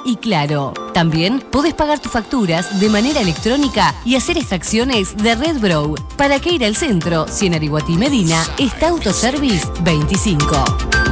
y Claro. También podés pagar tus facturas de manera electrónica y hacer extracciones de Red Bro. ¿Para qué ir al centro si en Ariguatí Medina está Autoservice 25?